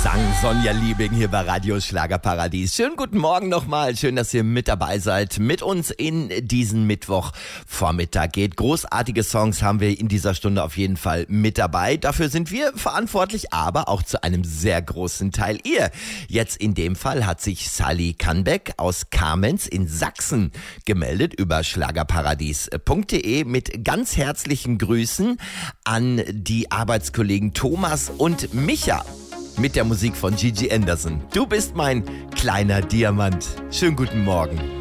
sang Sonja Liebing hier bei Radio Schlagerparadies. Schönen guten Morgen nochmal. Schön, dass ihr mit dabei seid. Mit uns in diesen Mittwochvormittag geht. Großartige Songs haben wir in dieser Stunde auf jeden Fall mit dabei. Dafür sind wir verantwortlich, aber auch zu einem sehr großen Teil ihr. Jetzt in dem Fall hat sich Sally Kanbeck aus Kamenz in Sachsen gemeldet über schlagerparadies.de mit ganz herzlichen Grüßen an die Arbeitskollegen Thomas und Micha. Mit der Musik von Gigi Anderson. Du bist mein kleiner Diamant. Schönen guten Morgen.